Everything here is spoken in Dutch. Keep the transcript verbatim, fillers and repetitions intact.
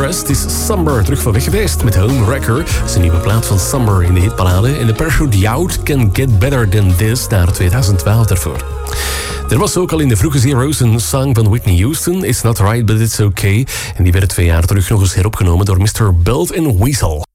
West is Summer terug van weg geweest met Home Wrecker. Zijn nieuwe plaat van Summer in de hitparade. En de Parachute Out Can Get Better Than This naar twintig twaalf daarvoor. Er was ook al in de vroege Zero's een song van Whitney Houston, It's Not Right But It's Okay. En die werd twee jaar terug nog eens heropgenomen door mister Belt and Weasel.